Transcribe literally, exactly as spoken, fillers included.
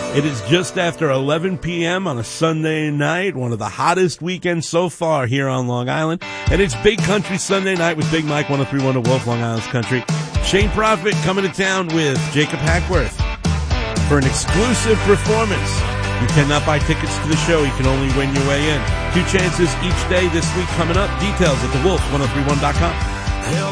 It is just after eleven p.m. on a Sunday night, one of the hottest weekends so far here on Long Island. And it's Big Country Sunday night with Big Mike, one oh three point one to Wolf, Long Island's Country. Shane Prophet coming to town with Jacob Hackworth for an exclusive performance. You cannot buy tickets to the show. You can only win your way in. Two chances each day this week coming up. Details at the wolf ten thirty-one dot com.